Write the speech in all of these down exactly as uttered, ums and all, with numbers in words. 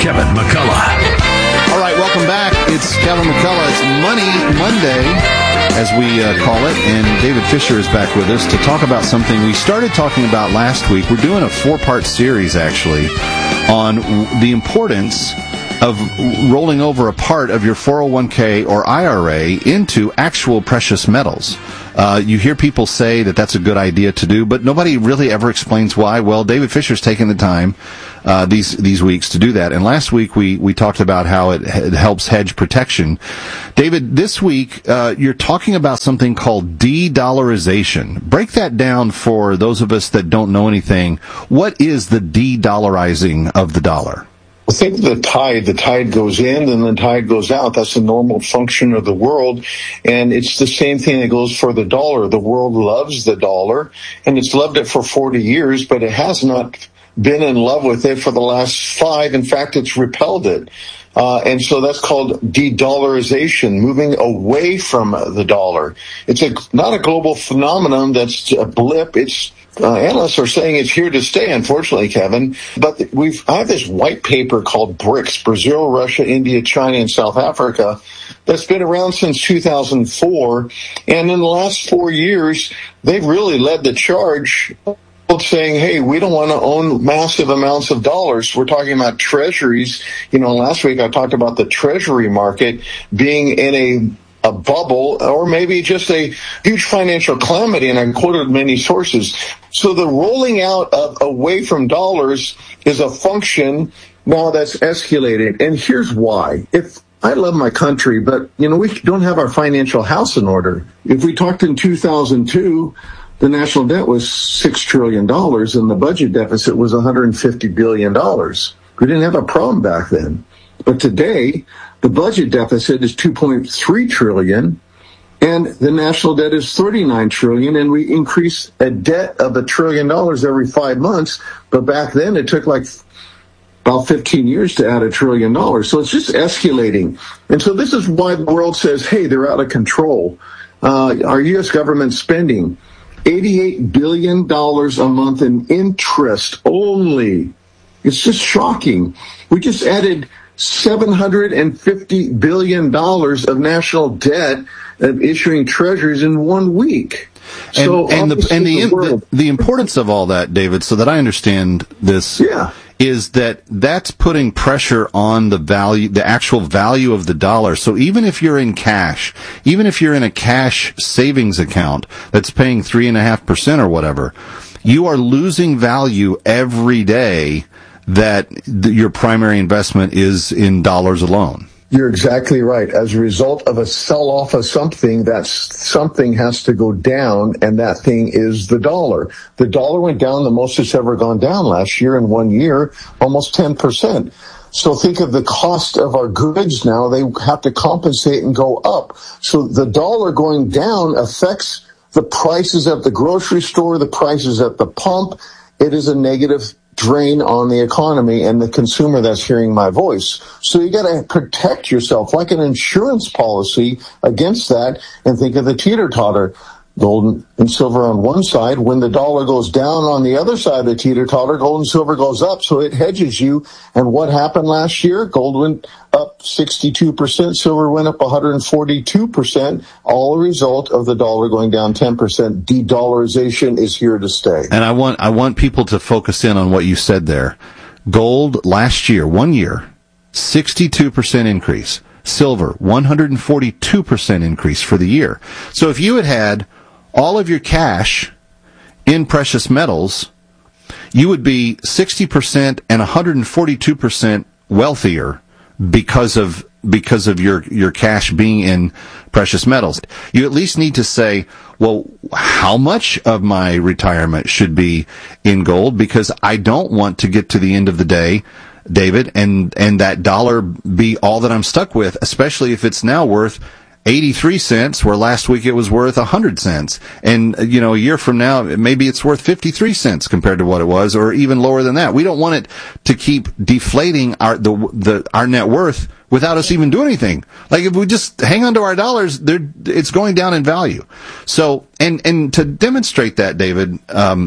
Kevin McCullough. All right, welcome back. It's Kevin McCullough. It's Money Monday, as we uh, call it, and David Fisher is back with us to talk about something we started talking about last week. We're doing a four-part series, actually, on the importance of rolling over a part of your four oh one k or I R A into actual precious metals. Uh, you hear people say that that's a good idea to do, but nobody really ever explains why. Well, David Fisher's taken the time uh, these these weeks to do that. And last week we, we talked about how it, it helps hedge protection. David, this week uh, you're talking about something called de-dollarization. Break that down for those of us that don't know anything. What is the de-dollarizing of the dollar? I think the tide, the tide goes in and the tide goes out. That's the normal function of the world. And it's the same thing that goes for the dollar. The world loves the dollar, and it's loved it for forty years, but it has not been in love with it for the last five. In fact, it's repelled it. Uh, and so that's called de-dollarization, moving away from the dollar. It's a, not a global phenomenon that's a blip. It's Uh, analysts are saying it's here to stay, unfortunately, Kevin. But we've I have this white paper called BRICS, Brazil, Russia, India, China, and South Africa, that's been around since two thousand four. And in the last four years, they've really led the charge, saying, hey, we don't want to own massive amounts of dollars. We're talking about treasuries. You know, last week I talked about the treasury market being in a a bubble, or maybe just a huge financial calamity, and I quoted many sources. So the rolling out of away from dollars is a function now that's escalated. And here's why. If I love my country, but, you know, we don't have our financial house in order. If we talked in two thousand two, the national debt was six trillion dollars, and the budget deficit was one hundred fifty billion dollars. We didn't have a problem back then. But today, the budget deficit is two point three trillion dollars, and the national debt is thirty-nine trillion dollars, and we increase a debt of a trillion dollars every five months. But back then, it took like about fifteen years to add a trillion dollars. So it's just escalating. And so this is why the world says, hey, they're out of control. Uh, our U S government spending eighty-eight billion dollars a month in interest only. It's just shocking. We just added seven hundred fifty billion dollars of national debt of issuing treasuries in one week. And, so and, the, and the, the, the, the importance of all that, David, so that I understand this, yeah. is that that's putting pressure on the value, the actual value of the dollar. So even if you're in cash, even if you're in a cash savings account that's paying three and a half percent or whatever, you are losing value every day that th- your primary investment is in dollars alone. You're exactly right. As a result of a sell-off of something, that something has to go down, and that thing is the dollar. The dollar went down the most it's ever gone down last year in one year, almost ten percent. So think of the cost of our goods now. They have to compensate and go up. So the dollar going down affects the prices at the grocery store, the prices at the pump. It is a negative drain on the economy and the consumer that's hearing my voice. So you got to protect yourself like an insurance policy against that, and think of the teeter-totter. Gold and silver on one side. When the dollar goes down on the other side of the teeter-totter, gold and silver goes up, so it hedges you. And what happened last year? Gold went up sixty-two percent, silver went up one hundred forty-two percent, all a result of the dollar going down ten percent. De-dollarization is here to stay. And I want I want people to focus in on what you said there. Gold last year, one year, sixty-two percent increase. Silver, one hundred forty-two percent increase for the year. So if you had had all of your cash in precious metals, you would be sixty percent and one hundred forty-two percent wealthier because of because of your, your cash being in precious metals. You at least need to say, well, how much of my retirement should be in gold? Because I don't want to get to the end of the day, David, and, and that dollar be all that I'm stuck with, especially if it's now worth eighty-three cents, where last week it was worth one hundred cents. And, you know, a year from now, maybe it's worth fifty-three cents compared to what it was, or even lower than that. We don't want it to keep deflating our, the, the, our net worth without us even doing anything. Like, if we just hang on to our dollars, they're, it's going down in value. So, and, and to demonstrate that, David, um,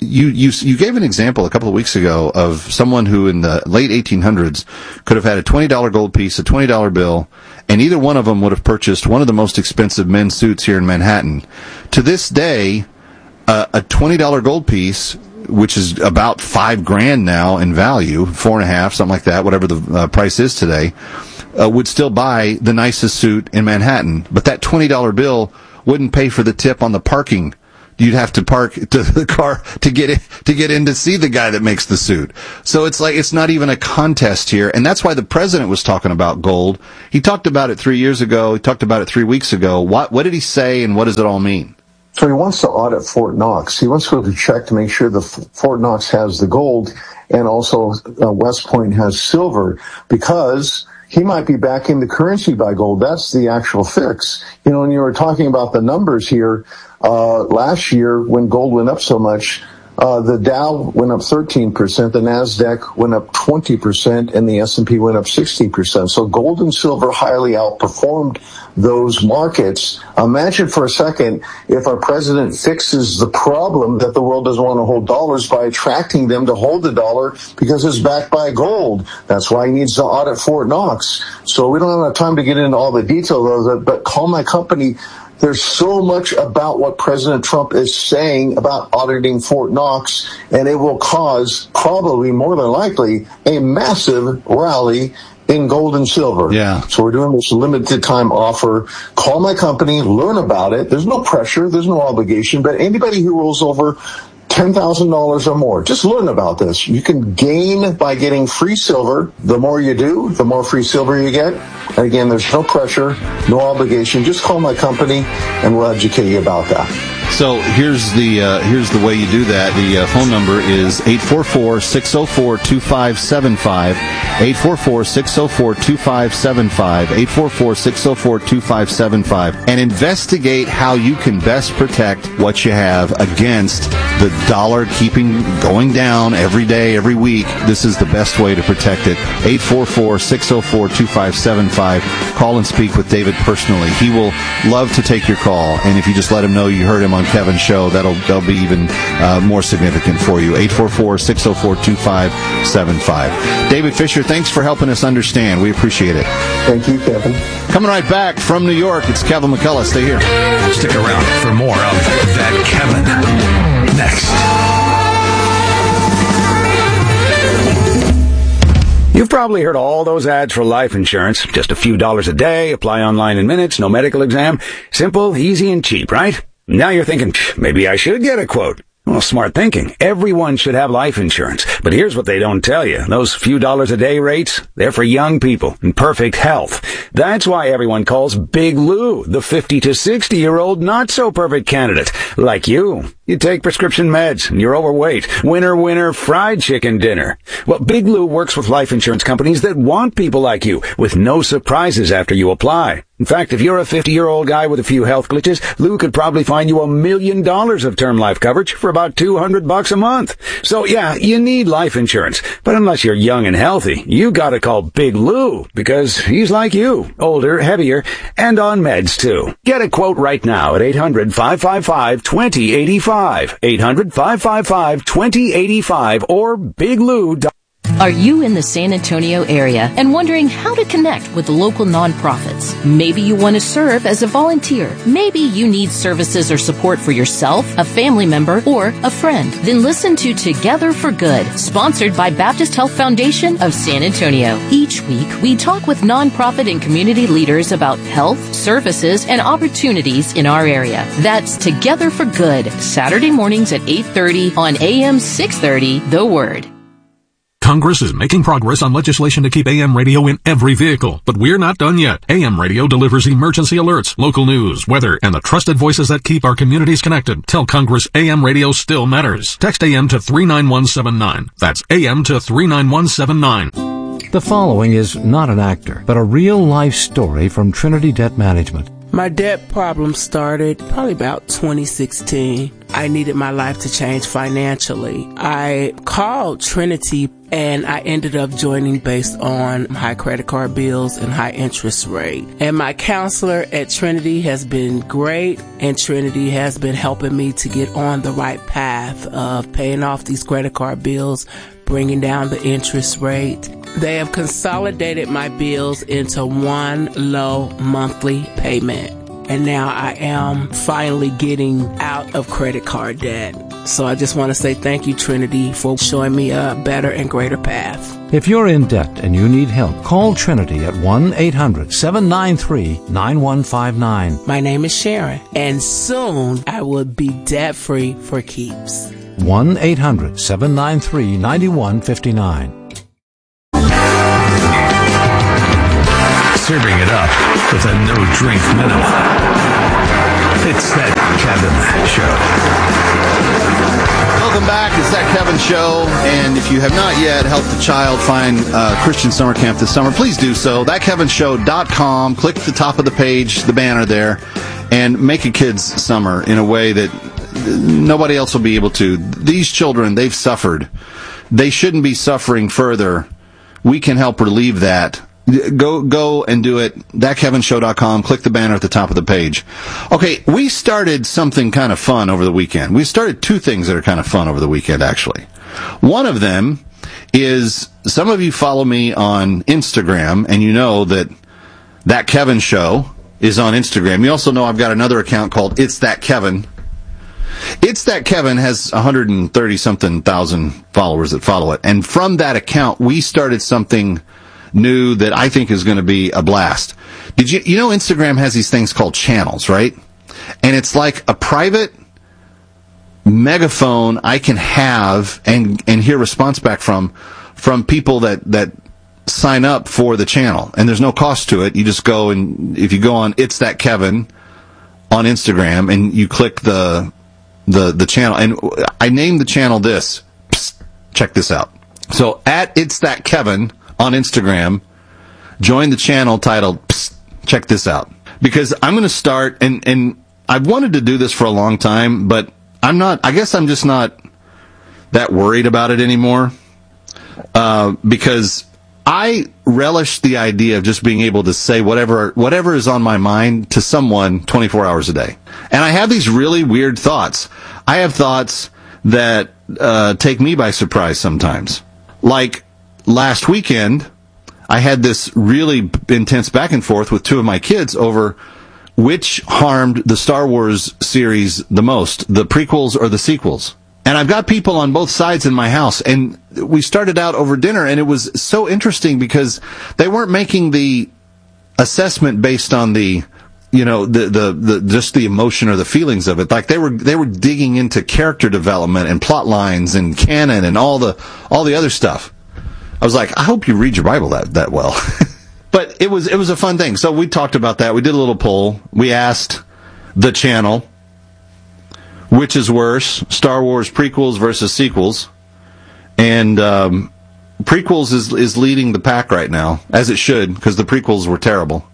you, you, you gave an example a couple of weeks ago of someone who in the late eighteen hundreds could have had a twenty dollar gold piece, a twenty dollar bill, and either one of them would have purchased one of the most expensive men's suits here in Manhattan. To this day, uh, a twenty dollar gold piece, which is about five grand now in value, four and a half, something like that, whatever the uh, price is today, uh, would still buy the nicest suit in Manhattan. But that twenty dollar bill wouldn't pay for the tip on the parking. You'd have to park to the car to get in, to get in to see the guy that makes the suit. So it's like, it's not even a contest here. And that's why the president was talking about gold. He talked about it three years ago. He talked about it three weeks ago. What, what did he say, and what does it all mean? So he wants to audit Fort Knox. He wants to go to check to make sure the Fort Knox has the gold, and also uh, West Point has silver, because he might be backing the currency by gold. That's the actual fix. You know, when you were talking about the numbers here, uh, last year when gold went up so much, uh, the Dow went up thirteen percent, the NASDAQ went up twenty percent, and the S and P went up sixteen percent. So gold and silver highly outperformed those markets. Imagine for a second if our president fixes the problem that the world doesn't want to hold dollars by attracting them to hold the dollar because it's backed by gold. That's why he needs to audit Fort Knox. So we don't have enough time to get into all the details of it, but call my company. There's so much about what President Trump is saying about auditing Fort Knox, and it will cause, probably more than likely, a massive rally in gold and silver. Yeah. So we're doing this limited time offer. Call my company, learn about it. There's no pressure, there's no obligation, but anybody who rolls over ten thousand dollars or more, just learn about this. You can gain by getting free silver. The more you do, the more free silver you get. And again, there's no pressure, no obligation. Just call my company and we'll educate you about that. So here's the uh, here's the way you do that. The uh, phone number is eight four four, six oh four, two five seven five, eight four four, six oh four, two five seven five, eight four four, six oh four, two five seven five, and investigate how you can best protect what you have against the dollar keeping going down every day, every week. This is the best way to protect it. eight four four, six oh four, two five seven five. Call and speak with David personally. He will love to take your call, and if you just let him know you heard him on Kevin's show, that'll that'll be even uh, more significant for you. eight four four, six oh four, two five seven five. David Fisher, thanks for helping us understand. We appreciate it. Thank you, Kevin. Coming right back from New York, it's Kevin McCullough. Stay here. Stick around for more of That Kevin. Next. You've probably heard all those ads for life insurance. Just a few dollars a day, apply online in minutes, no medical exam. Simple, easy, and cheap, right? Now you're thinking, maybe I should get a quote. Well, smart thinking. Everyone should have life insurance. But here's what they don't tell you. Those few dollars a day rates, they're for young people in perfect health. That's why everyone calls Big Lou the fifty to sixty year old not so perfect candidate. Like you. You take prescription meds and you're overweight. Winner, winner, fried chicken dinner. Well, Big Lou works with life insurance companies that want people like you with no surprises after you apply. In fact, if you're a fifty-year-old guy with a few health glitches, Lou could probably find you a million dollars of term life coverage for about two hundred bucks a month. So yeah, you need life insurance. But unless you're young and healthy, you gotta call Big Lou because he's like you. Older, heavier, and on meds too. Get a quote right now at eight hundred, five five five, two oh eight five. eight hundred, five five five, two oh eight five or big lou dot com. Are you in the San Antonio area and wondering how to connect with local nonprofits? Maybe you want to serve as a volunteer. Maybe you need services or support for yourself, a family member, or a friend. Then listen to Together for Good, sponsored by Baptist Health Foundation of San Antonio. Each week, we talk with nonprofit and community leaders about health, services, and opportunities in our area. That's Together for Good, Saturday mornings at eight thirty on A M six thirty, The Word. Congress is making progress on legislation to keep A M radio in every vehicle, but we're not done yet. A M radio delivers emergency alerts, local news, weather, and the trusted voices that keep our communities connected. Tell Congress A M radio still matters. Text A M to three nine one seven nine. That's A M to three nine one seven nine. The following is not an actor, but a real-life story from Trinity Debt Management. My debt problem started probably about twenty sixteen. I needed my life to change financially. I called Trinity and I ended up joining based on high credit card bills and high interest rate. And my counselor at Trinity has been great, and Trinity has been helping me to get on the right path of paying off these credit card bills, bringing down the interest rate. They have consolidated my bills into one low monthly payment. And now I am finally getting out of credit card debt. So I just want to say thank you, Trinity, for showing me a better and greater path. If you're in debt and you need help, call Trinity at one eight hundred seven nine three nine one five nine. My name is Sharon, and soon I will be debt-free for keeps. one eight hundred seven nine three nine one five nine. Serving it up with a no-drink minimum. It's That Kevin Show. Welcome back. It's That Kevin Show. And if you have not yet helped a child find uh, Christian summer camp this summer, please do so. that kevin show dot com. Click the top of the page, the banner there, and make a kid's summer in a way that nobody else will be able to. These children, they've suffered. They shouldn't be suffering further. We can help relieve that. Go go and do it. that kevin show dot com. Click the banner at the top of the page. Okay, we started something kind of fun over the weekend. We started two things that are kind of fun over the weekend, actually. One of them is, some of you follow me on Instagram, and you know that That Kevin Show is on Instagram. You also know I've got another account called It's That Kevin. It's That Kevin has one hundred thirty something thousand followers that follow it. And from that account, we started something new that I think is going to be a blast. Did you, you know, Instagram has these things called channels, right? And it's like a private megaphone I can have and, and hear response back from, from people that, that sign up for the channel. And there's no cost to it. You just go and, if you go on It's That Kevin on Instagram and you click the, the, the channel, and I named the channel this. Psst, check this out. So at It's That Kevin on Instagram, join the channel titled, Psst, check this out. Because I'm going to start, and, and I've wanted to do this for a long time, but I'm not, I guess I'm just not that worried about it anymore. Uh, because I relish the idea of just being able to say whatever, whatever is on my mind to someone twenty-four hours a day. And I have these really weird thoughts. I have thoughts that, uh, take me by surprise sometimes. Like, last weekend, I had this really intense back and forth with two of my kids over which harmed the Star Wars series the most, the prequels or the sequels. And I've got people on both sides in my house, and we started out over dinner, and it was so interesting because they weren't making the assessment based on the, you know, the, the, the, just the emotion or the feelings of it. Like they were, they were digging into character development and plot lines and canon and all the, all the other stuff. I was like, I hope you read your Bible that, that well. But it was, it was a fun thing. So we talked about that. We did a little poll. We asked the channel, which is worse, Star Wars prequels versus sequels. And, um, prequels is, is leading the pack right now, as it should, because the prequels were terrible.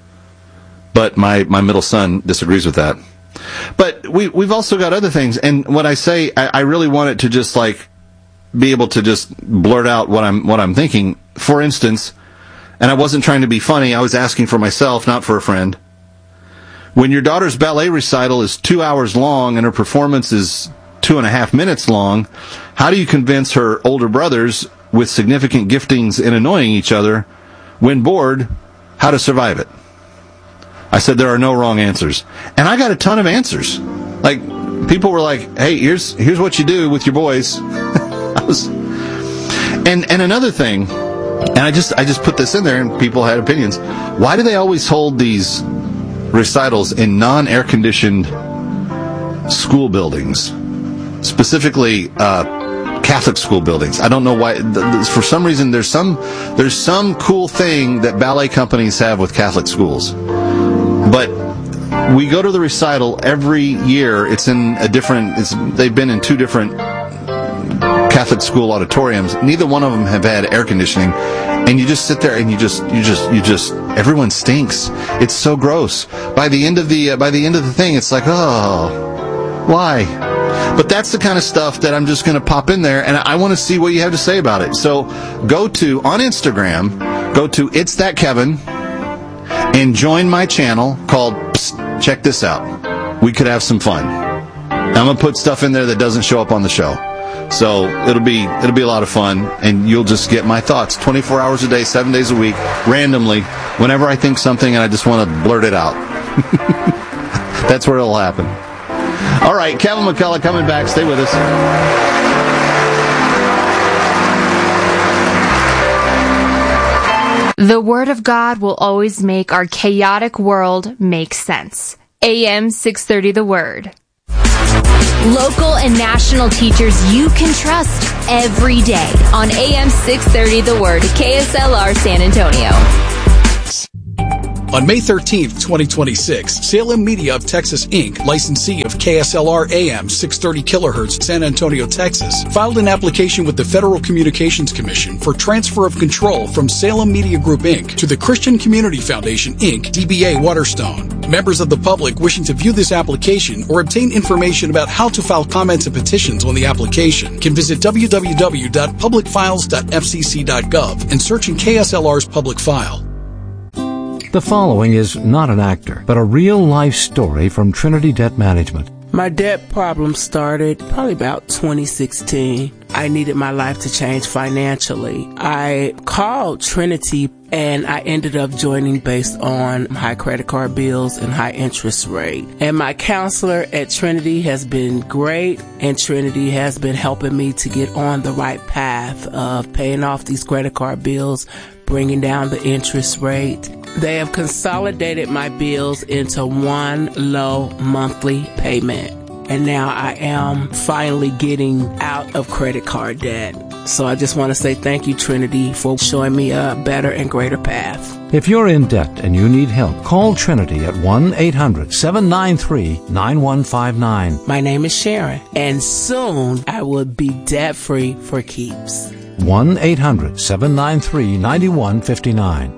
But my, my middle son disagrees with that. But we, we've also got other things. And when I say, I, I really want it to just like, be able to just blurt out what I'm what I'm thinking. For instance, and I wasn't trying to be funny, I was asking for myself, not for a friend. When your daughter's ballet recital is two hours long and her performance is two and a half minutes long, how do you convince her older brothers with significant giftings in annoying each other, when bored, how to survive it? I said there are no wrong answers. And I got a ton of answers. Like, people were like, hey, here's here's what you do with your boys. I was, and and another thing, and I just I just put this in there, and people had opinions. Why do they always hold these recitals in non-air conditioned school buildings, specifically uh, Catholic school buildings? I don't know why. For some reason, there's some there's some cool thing that ballet companies have with Catholic schools, but we go to the recital every year. It's in a different. It's, they've been in two different Catholic school auditoriums. Neither one of them have had air conditioning, and you just sit there and you just you just you just everyone stinks. It's so gross. By the end of the uh, by the end of the thing, it's like, oh, why? But that's the kind of stuff that I'm just going to pop in there, and I want to see what you have to say about it. So go to, on Instagram, go to It's That Kevin, and join my channel called Psst, Check This Out. We could have some fun. I'm going to put stuff in there that doesn't show up on the show. So it'll be it'll be a lot of fun, and you'll just get my thoughts twenty-four hours a day, seven days a week, randomly, whenever I think something and I just want to blurt it out. That's where it'll happen. All right, Kevin McCullough coming back. Stay with us. The Word of God will always make our chaotic world make sense. A M six thirty The Word. Local and national teachers you can trust every day on A M six thirty The Word, K S L R San Antonio. On May thirteenth, twenty twenty-six, Salem Media of Texas, Incorporated, licensee of K S L R A M six thirty kilohertz, San Antonio, Texas, filed an application with the Federal Communications Commission for transfer of control from Salem Media Group, Incorporated to the Christian Community Foundation, Incorporated, D B A Waterstone. Members of the public wishing to view this application or obtain information about how to file comments and petitions on the application can visit w w w dot public files dot f c c dot gov and search in K S L R's public file. The following is not an actor, but a real-life story from Trinity Debt Management. My debt problem started probably about twenty sixteen. I needed my life to change financially. I called Trinity and I ended up joining based on high credit card bills and high interest rate. And my counselor at Trinity has been great, and Trinity has been helping me to get on the right path of paying off these credit card bills, bringing down the interest rate. They have consolidated my bills into one low monthly payment. And now I am finally getting out of credit card debt. So I just want to say thank you, Trinity, for showing me a better and greater path. If you're in debt and you need help, call Trinity at one eight hundred seven nine three nine one five nine. My name is Sharon, and soon I will be debt-free for keeps. one eight hundred seven nine three nine one five nine.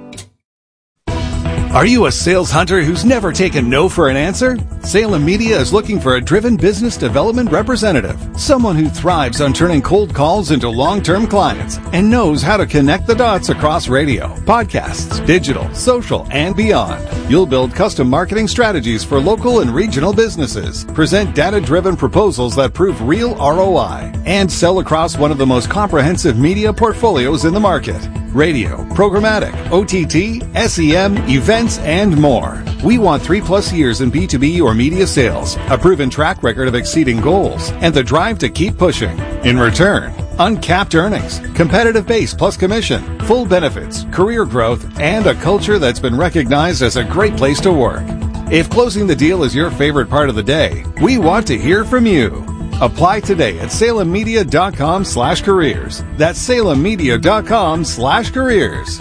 Are you a sales hunter who's never taken no for an answer? Salem Media is looking for a driven business development representative, someone who thrives on turning cold calls into long-term clients and knows how to connect the dots across radio, podcasts, digital, social, and beyond. You'll build custom marketing strategies for local and regional businesses, present data-driven proposals that prove real R O I, and sell across one of the most comprehensive media portfolios in the market. Radio, programmatic, O T T, S E M, events, and more. We want three plus years in B two B or media sales, a proven track record of exceeding goals, and the drive to keep pushing. In return, uncapped earnings, competitive base plus commission, full benefits, career growth, and a culture that's been recognized as a great place to work. If closing the deal is your favorite part of the day, we want to hear from you. Apply today at salemmedia.com slash careers. That's salemmedia.com slash careers.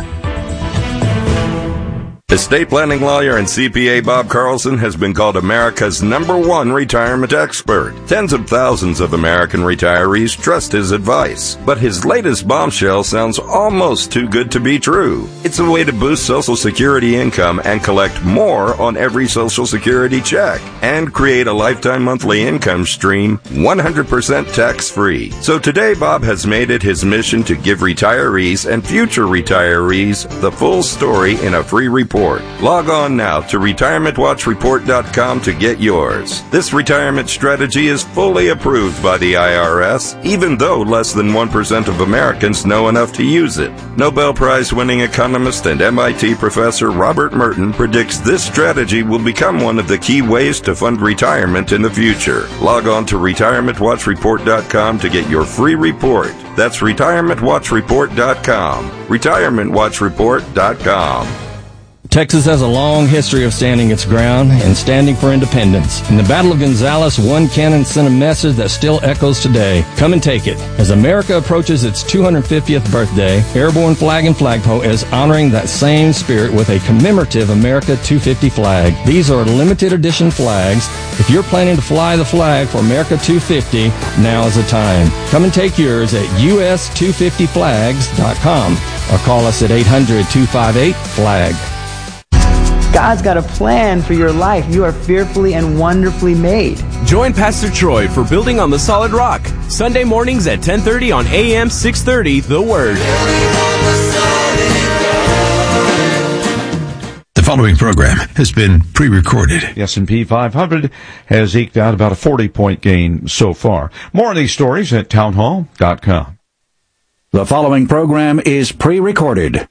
Estate planning lawyer and C P A Bob Carlson has been called America's number one retirement expert. Tens of thousands of American retirees trust his advice. But his latest bombshell sounds almost too good to be true. It's a way to boost Social Security income and collect more on every Social Security check and create a lifetime monthly income stream one hundred percent tax-free. So today, Bob has made it his mission to give retirees and future retirees the full story in a free report. Log on now to retirement watch report dot com to get yours. This retirement strategy is fully approved by the I R S, even though less than one percent of Americans know enough to use it. Nobel Prize-winning economist and M I T professor Robert Merton predicts this strategy will become one of the key ways to fund retirement in the future. Log on to retirement watch report dot com to get your free report. That's retirement watch report dot com. retirement watch report dot com. Texas has a long history of standing its ground and standing for independence. In the Battle of Gonzales, one cannon sent a message that still echoes today. Come and take it. As America approaches its two hundred fiftieth birthday, Airborne Flag and Flagpole is honoring that same spirit with a commemorative America two fifty flag. These are limited edition flags. If you're planning to fly the flag for America two fifty, now is the time. Come and take yours at U S two fifty flags dot com or call us at eight hundred two five eight flag. God's got a plan for your life. You are fearfully and wonderfully made. Join Pastor Troy for Building on the Solid Rock, Sunday mornings at ten thirty on A M six thirty, The Word. The following program has been pre-recorded. The S and P five hundred has eked out about a forty-point gain so far. More on these stories at townhall dot com. The following program is pre-recorded.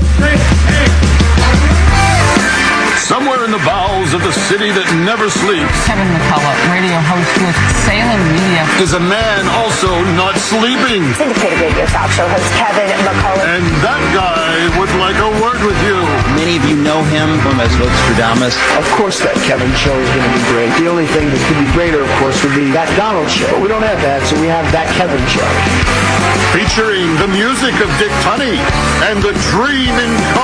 Somewhere in the bowels of the city that never sleeps, Kevin McCullough, radio host with Salem Media, is a man also not sleeping. Syndicated radio talk show host Kevin McCullough. And that guy would like a word with you. Many of you know him as Nostradamus. Of course that Kevin show is going to be great. The only thing that could be greater, of course, would be that Donald show. But we don't have that, so we have that Kevin show. Featuring the music of Dick Tunney and the Dream in